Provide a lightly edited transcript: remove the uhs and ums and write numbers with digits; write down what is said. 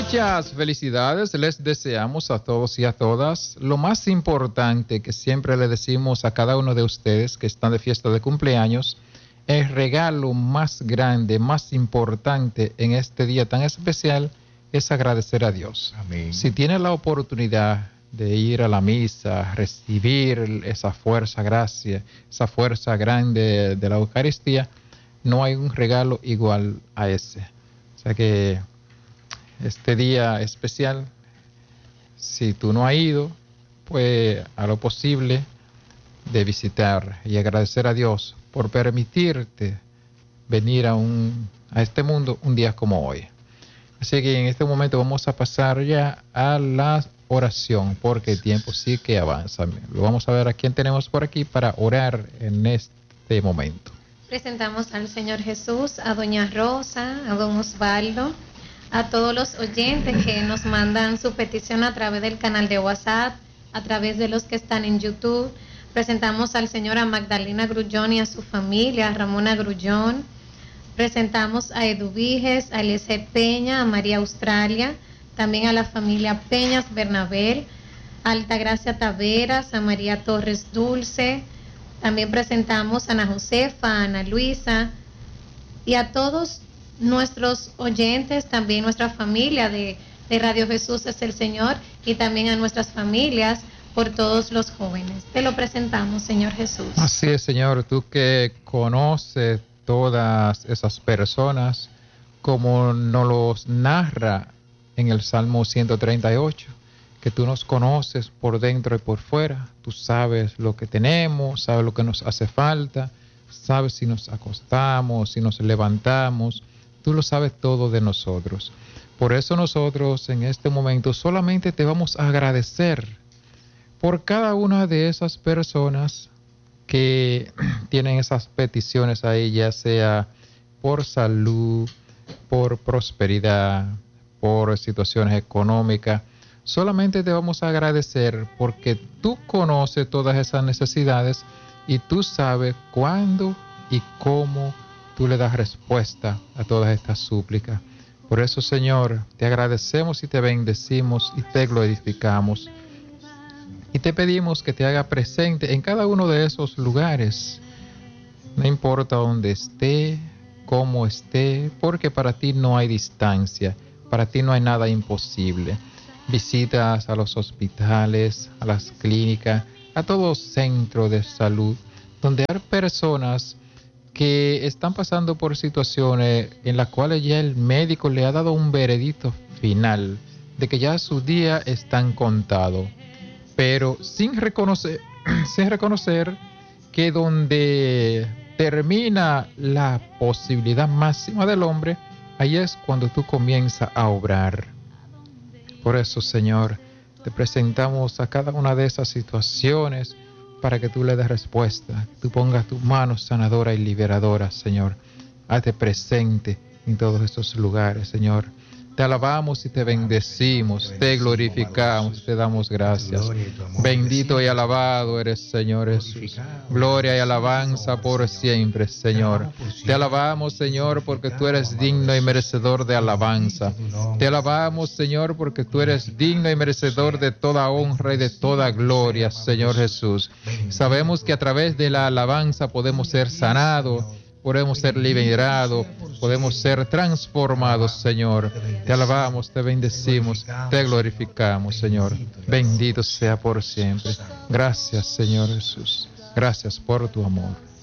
Muchas felicidades les deseamos a todos y a todas. Lo más importante que siempre le decimos a cada uno de ustedes que están de fiesta de cumpleaños, el regalo más grande, más importante en este día tan especial es agradecer a Dios. Amén. Si tiene la oportunidad de ir a la misa, recibir esa fuerza, gracia, esa fuerza grande de la Eucaristía, no hay un regalo igual a ese. O sea que este día especial, si tú no has ido, pues a lo posible de visitar y agradecer a Dios por permitirte venir a este mundo un día como hoy. Así que en este momento vamos a pasar ya a la oración, porque el tiempo sí que avanza. Lo vamos a ver a quién tenemos por aquí para orar en este momento. Presentamos al Señor Jesús, a Doña Rosa, a Don Osvaldo, a todos los oyentes que nos mandan su petición a través del canal de WhatsApp, a través de los que están en YouTube. Presentamos al Señor a Magdalena Grullón y a su familia, a Ramona Grullón. Presentamos a Edu Viges, a Eliezer Peña, a María Australia, también a la familia Peñas Bernabel, a Altagracia Taveras, a María Torres Dulce. También presentamos a Ana Josefa, a Ana Luisa y a todos nuestros oyentes, también nuestra familia de Radio Jesús es el Señor y también a nuestras familias por todos los jóvenes. Te lo presentamos, Señor Jesús. Así es, Señor, tú que conoces todas esas personas, como nos los narra en el Salmo 138, que tú nos conoces por dentro y por fuera, tú sabes lo que tenemos, sabes lo que nos hace falta, sabes si nos acostamos, si nos levantamos, tú lo sabes todo de nosotros. Por eso nosotros en este momento solamente te vamos a agradecer por cada una de esas personas que tienen esas peticiones ahí, ya sea por salud, por prosperidad, por situaciones económicas. Solamente te vamos a agradecer porque tú conoces todas esas necesidades y tú sabes cuándo y cómo tú le das respuesta a todas estas súplicas. Por eso, Señor, te agradecemos y te bendecimos y te glorificamos. Y te pedimos que te haga presente en cada uno de esos lugares. No importa dónde esté, cómo esté, porque para ti no hay distancia, para ti no hay nada imposible. Visitas a los hospitales, a las clínicas, a todo centro de salud, donde hay personas que están pasando por situaciones en las cuales ya el médico le ha dado un veredicto final de que ya su día están contados, pero sin reconocer que donde termina la posibilidad máxima del hombre, ahí es cuando tú comienzas a obrar. Por eso, Señor, te presentamos a cada una de esas situaciones para que tú le des respuesta. Tú pongas tus manos sanadora y liberadora, Señor. Hazte presente en todos estos lugares, Señor. Te alabamos y te bendecimos, te glorificamos, te damos gracias. Bendito y alabado eres, Señor Jesús. Gloria y alabanza por siempre, Señor. Te alabamos, Señor, porque tú eres digno y merecedor de alabanza. Te alabamos, Señor, porque tú eres digno y merecedor de toda honra y de toda gloria, Señor Jesús. Sabemos que a través de la alabanza podemos ser sanados, podemos ser liberados, podemos ser transformados, Señor. Te alabamos, te bendecimos, te glorificamos, Señor. Bendito sea por siempre. Gracias, Señor Jesús. Gracias por tu amor.